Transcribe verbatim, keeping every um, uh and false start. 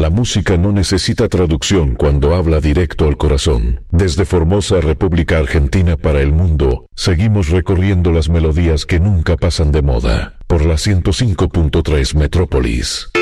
La música no necesita traducción cuando habla directo al corazón. Desde Formosa, República Argentina para el mundo, seguimos recorriendo las melodías que nunca pasan de moda. Por la ciento cinco punto tres Metrópolis.